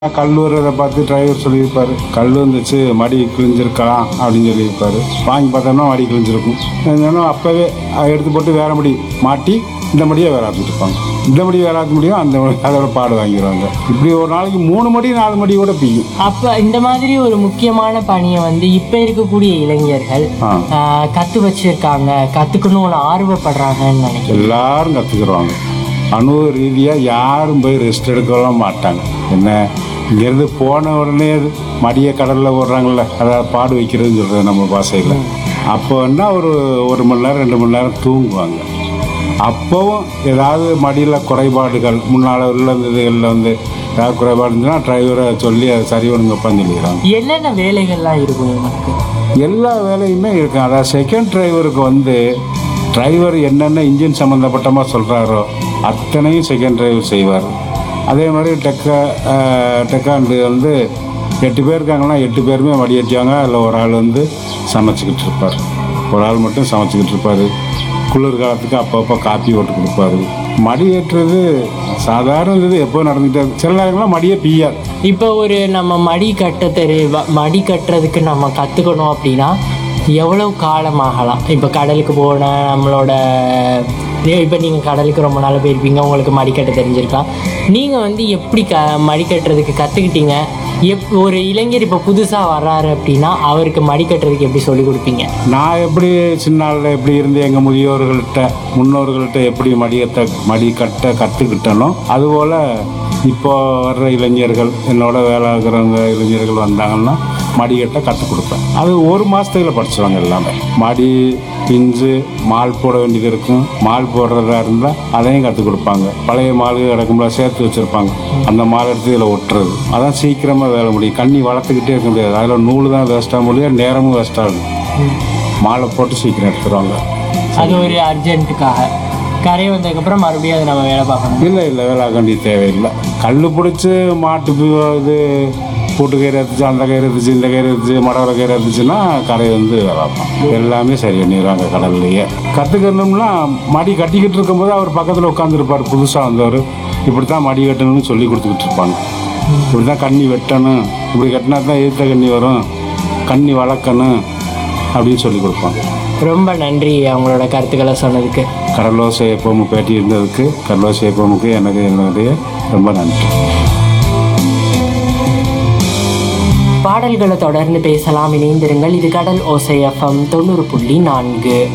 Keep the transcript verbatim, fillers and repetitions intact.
கல் வர்றதை பார்த்து டிரைவர் சொல்லியிருப்பாரு, கல் வந்துச்சு மடி கிழிஞ்சிருக்கலாம் அப்படின்னு சொல்லியிருப்பாரு. வாங்கி பார்த்தோம்னா மடி கிழிஞ்சிருக்கும். இருந்தாலும் அப்போவே எடுத்து போட்டு வேற மடி மாட்டி இந்த மடியை வேற ஆரம்பிச்சிருப்பாங்க. இந்த மடி வேற ஆக்க முடியும், அந்த மடி- அதோட பாடு வாங்கிடுவாங்க. இப்படி ஒரு நாளைக்கு மூணு மடி நாலு மடி கூட பெய்யும். அப்ப இந்த மாதிரி ஒரு முக்கியமான பணியை வந்து இப்ப இருக்கக்கூடிய இளைஞர்கள் ஆ. ஆஹ், கத்து வச்சிருக்காங்க, கத்துக்கணும்னு ஆர்வப்படுறாங்கன்னு நினைக்கிறேன். எல்லாரும் கற்றுக்குருவாங்க. அனுபவ ரீதியாக யாரும் போய் ரெஸ்ட் எடுக்கலாம் மாட்டாங்க. என்ன இங்கேருந்து போன உடனே மடியை கடலில் போடுறாங்கல்ல, அதை பாடு வைக்கிறதுன்னு சொல்கிறது நம்ம பாஷையில். அப்போ என்ன ஒரு ஒரு மணி நேரம் ரெண்டு மணி நேரம் தூங்குவாங்க. அப்போவும் ஏதாவது மடியில் குறைபாடுகள் முன்னால் உள்ள இதுகளில் வந்து ஏதாவது குறைபாடு இருந்துச்சுன்னா டிரைவரை சொல்லி அதை சரி பண்ணுங்கப்பான்னு சொல்லிடுறாங்க. என்னென்ன வேலைகள்லாம் இருக்கும் இவனுக்கு? எல்லா வேலையுமே இருக்கும். அதாவது செகண்ட் டிரைவருக்கு வந்து டிரைவர் என்னென்ன இன்ஜின் சம்மந்தப்பட்டமாக சொல்கிறாரோ அத்தனையும் செகண்ட் டிரைவர் செய்வார். அதே மாதிரி டெக்க டெக்காண்டு வந்து எட்டு பேர் இருக்காங்கன்னா எட்டு பேருமே மடி ஏற்றுவாங்க. அதில் ஒரு ஆள் வந்து சமைச்சிக்கிட்டு இருப்பார், ஒரு ஆள் மட்டும் சமைச்சிக்கிட்டு இருப்பார். குளிர் காலத்துக்கு அப்பப்போ காப்பி போட்டு கொடுப்பாரு. மடி ஏற்றுறது சாதாரண இது எப்போ நடந்துகிட்டே இருக்கு. சில நேரங்கள்லாம் மடியே பிய்யாது. இப்போ ஒரு நம்ம மடி கட்ட தெரி வ- மடி கட்டுறதுக்கு நம்ம கற்றுக்கணும் அப்படின்னா எவ்வளவு காலம் ஆகலாம்? இப்போ கடலுக்கு போன நம்மளோட இப்போ நீங்கள் கடலுக்கு ரொம்ப நாள் போயிருப்பீங்க, உங்களுக்கு மடிக்கட்ட தெரிஞ்சிருக்கலாம். நீங்கள் வந்து எப்படி க மடிக்கட்டுறதுக்கு கற்றுக்கிட்டீங்க? எப் ஒரு இளைஞர் இப்போ புதுசாக வர்றாரு அப்படின்னா அவருக்கு மடிக்கட்டுறதுக்கு எப்படி சொல்லிக் கொடுப்பீங்க? நான் எப்படி சின்ன நாளில் எப்படி இருந்து எங்கள் முதியோர்கள்ட்ட முன்னோர்கள்ட்ட எப்படி மடியத்தை மடி கட்ட கற்றுக்கிட்டனோ அதுபோல் இப்போ வர்ற இளைஞர்கள் என்னோட வேலை ஆகிறவங்க இளைஞர்கள் வந்தாங்கன்னா மடிக்கட்டை கற்றுக் கொடுப்பேன். அது ஒரு மாதத்துல படிச்சுவாங்க எல்லாமே. மடி பிஞ்சு மால் போட வேண்டியது இருக்கும். மால் போடுறதா இருந்தால் அதையும் கற்றுக் கொடுப்பாங்க. பழைய மால் கிடக்கும்போல சேர்த்து வச்சுருப்பாங்க, அந்த மால் எடுத்து இதில் ஒட்டுறது. அதான் சீக்கிரமாக வேலை முடியும். கண்ணி வளர்த்துக்கிட்டே இருக்க முடியாது. அதில் நூல் தான் வேஸ்ட்டாக முடியும், நேரமும் வேஸ்ட்டாகும். மாலை போட்டு சீக்கிரம் எடுத்துருவாங்க. அது ஒரு அர்ஜென்ட்டுக்காக. கரை வந்ததுக்கப்புறம் மறுபடியும் அதை நம்ம வேலை பார்க்கணும். இல்லை இல்லை வேலை ஆக வேண்டிய தேவையில்லை. கல் பிடிச்சி மாட்டு பு- இது பூட்டு கயிறு எடுத்துச்சு, அந்த கயிறு எடுத்துச்சு, இந்த கயிறு எடுத்துச்சு, மடவரை கயிறு எடுத்துச்சுன்னா கரை வந்து வேலைப்பான். எல்லாமே சரி பண்ணிடுவாங்க கடல்லையே. கற்றுக்கணும்னா மடி கட்டிக்கிட்டு இருக்கும்போது அவர் பக்கத்தில் உட்காந்துருப்பார். புதுசாக வந்தவர் இப்படி தான் மடி கட்டணும்னு சொல்லி கொடுத்துக்கிட்டு இருப்பாங்க. இப்படி தான் கண்ணி வெட்டணும், இப்படி கட்டினா தான் எதிர்த்த கண்ணி வரும், கண்ணி வளர்க்கணும் அப்படின்னு சொல்லி கொடுப்பாங்க. ரொம்ப நன்றி அவங்களோட கருத்துக்களை சொன்னதுக்கு. கடலோசை எப்பவும் பேட்டி இருந்ததுக்கு கடலோசை எப்பவுக்கு எனக்கு என்னுடைய ரொம்ப நன்றி. பாடல்களை தொடர்ந்து பேசலாம், இணைந்திருங்கள். இது கடல் ஓசை எஃப்எம் தொண்ணூறு புள்ளி நான்கு.